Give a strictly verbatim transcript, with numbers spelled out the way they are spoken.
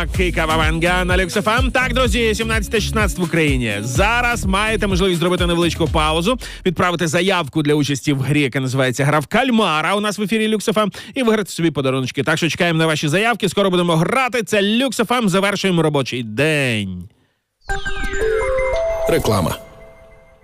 Ранок і Кавабанга на Люкс еф ем. Так, друзі, сімнадцяте шістнадцять в Україні. Зараз маєте можливість зробити невеличку паузу, відправити заявку для участі в грі, яка називається «Гра в кальмара» у нас в ефірі Люкс еф ем, і виграти собі подаруночки. Так що чекаємо на ваші заявки, скоро будемо грати. Це Люкс еф ем, завершуємо робочий день. Реклама.